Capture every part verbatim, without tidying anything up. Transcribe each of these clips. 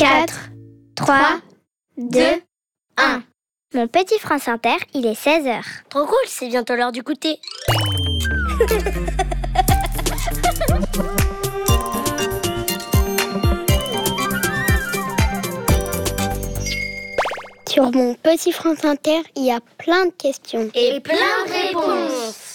quatre, trois, deux, un. Mon petit France Inter, il est seize heures. Trop cool, c'est bientôt l'heure du goûter. Sur mon petit France Inter, il y a plein de questions. Et plein de réponses.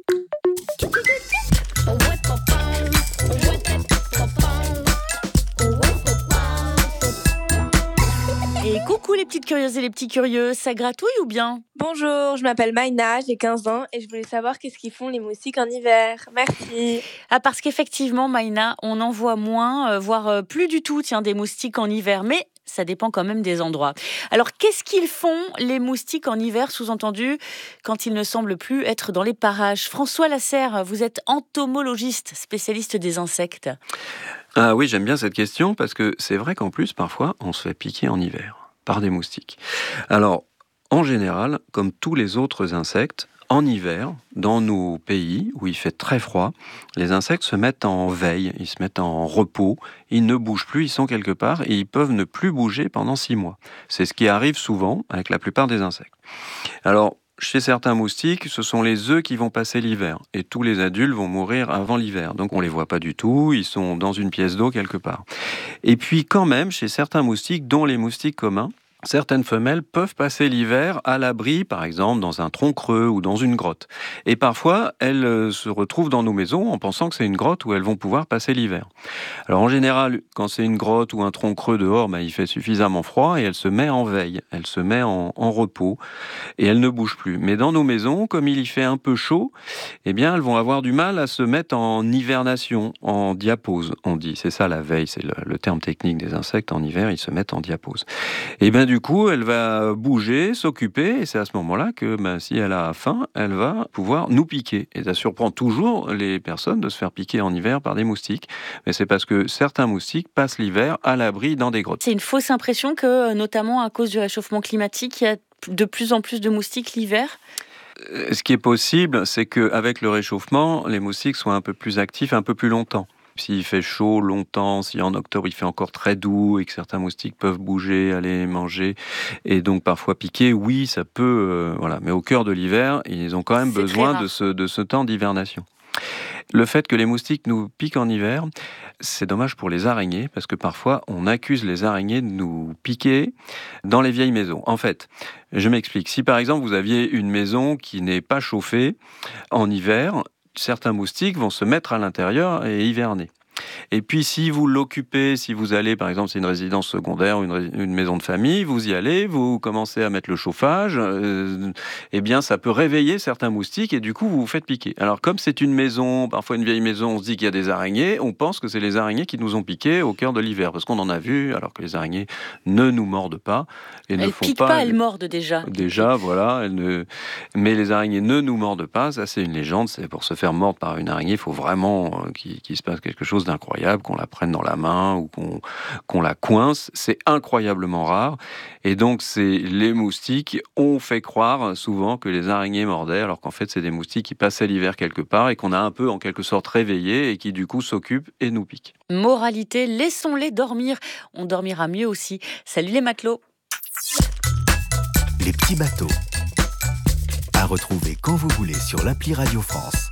Et coucou les petites curieuses et les petits curieux, ça gratouille ou bien? Bonjour, je m'appelle Maïna, j'ai quinze ans et je voulais savoir qu'est-ce qu'ils font les moustiques en hiver. Merci. Ah, parce qu'effectivement, Maïna, on en voit moins, euh, voire euh, plus du tout, tiens, des moustiques en hiver, mais ça dépend quand même des endroits. Alors, qu'est-ce qu'ils font, les moustiques en hiver, sous-entendu, quand ils ne semblent plus être dans les parages? François Lasserre, vous êtes entomologiste, spécialiste des insectes. Ah oui, j'aime bien cette question parce que c'est vrai qu'en plus, parfois, on se fait piquer en hiver par des moustiques. Alors, en général, comme tous les autres insectes, en hiver, dans nos pays où il fait très froid, les insectes se mettent en veille, ils se mettent en repos, ils ne bougent plus, ils sont quelque part et ils peuvent ne plus bouger pendant six mois. C'est ce qui arrive souvent avec la plupart des insectes. Alors, chez certains moustiques, ce sont les œufs qui vont passer l'hiver et tous les adultes vont mourir avant l'hiver. Donc on les voit pas du tout, ils sont dans une pièce d'eau quelque part. Et puis quand même, chez certains moustiques, dont les moustiques communs, certaines femelles peuvent passer l'hiver à l'abri, par exemple dans un tronc creux ou dans une grotte. Et parfois, elles euh, se retrouvent dans nos maisons en pensant que c'est une grotte où elles vont pouvoir passer l'hiver. Alors en général, quand c'est une grotte ou un tronc creux dehors, bah, il fait suffisamment froid et elle se met en veille, elle se met en, en repos et elle ne bouge plus. Mais dans nos maisons, comme il y fait un peu chaud, eh bien, elles vont avoir du mal à se mettre en hivernation, en diapause, on dit. C'est ça la veille, c'est le, le terme technique des insectes. En hiver, ils se mettent en diapause. Et bien du coup, elle va bouger, s'occuper, et c'est à ce moment-là que ben, si elle a faim, elle va pouvoir nous piquer. Et ça surprend toujours les personnes de se faire piquer en hiver par des moustiques. Mais c'est parce que certains moustiques passent l'hiver à l'abri dans des grottes. C'est une fausse impression que, notamment à cause du réchauffement climatique, il y a de plus en plus de moustiques l'hiver? Ce qui est possible, c'est qu'avec le réchauffement, les moustiques soient un peu plus actifs, un peu plus longtemps. S'il fait chaud longtemps, si en octobre il fait encore très doux et que certains moustiques peuvent bouger, aller manger et donc parfois piquer, oui, ça peut, euh, voilà. Mais au cœur de l'hiver, ils ont quand même C'est besoin de ce, de ce temps d'hivernation. Le fait que les moustiques nous piquent en hiver, c'est dommage pour les araignées, parce que parfois on accuse les araignées de nous piquer dans les vieilles maisons. En fait, je m'explique. Si par exemple vous aviez une maison qui n'est pas chauffée en hiver, certains moustiques vont se mettre à l'intérieur et hiverner. Et puis si vous l'occupez, si vous allez, par exemple, c'est une résidence secondaire ou une, une maison de famille, vous y allez, vous commencez à mettre le chauffage, euh, eh bien ça peut réveiller certains moustiques et du coup vous vous faites piquer. Alors comme c'est une maison, parfois une vieille maison, on se dit qu'il y a des araignées, on pense que c'est les araignées qui nous ont piqués au cœur de l'hiver, parce qu'on en a vu, alors que les araignées ne nous mordent pas. Et elles ne font piquent pas, pas, elles mordent déjà. Déjà, voilà, elles ne... mais les araignées ne nous mordent pas, ça c'est une légende, c'est pour se faire mordre par une araignée, il faut vraiment qu'il, qu'il se passe quelque chose d'incroyable, qu'on la prenne dans la main ou qu'on, qu'on la coince. C'est incroyablement rare. Et donc, c'est les moustiques. On fait croire souvent que les araignées mordaient, alors qu'en fait, c'est des moustiques qui passaient l'hiver quelque part et qu'on a un peu, en quelque sorte, réveillés et qui, du coup, s'occupent et nous piquent. Moralité, laissons-les dormir. On dormira mieux aussi. Salut les matelots. Les petits bateaux. À retrouver quand vous voulez sur l'appli Radio France.